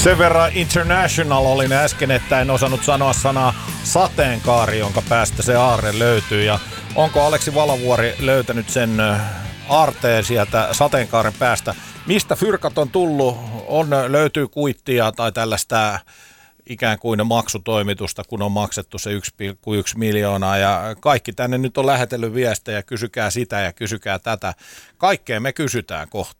Sen verran international olin äsken, että en osannut sanoa sanaa sateenkaari, jonka päästä se aarre löytyy. Ja onko Aleksi Valavuori löytänyt sen aarteen sieltä sateenkaaren päästä? Mistä fyrkat on tullut? Löytyy kuittia tai tällaista ikään kuin maksutoimitusta, kun on maksettu se 1,1 miljoonaa. Ja kaikki tänne nyt on lähetellyt viestejä, kysykää sitä ja kysykää tätä. Kaikkea me kysytään kohta.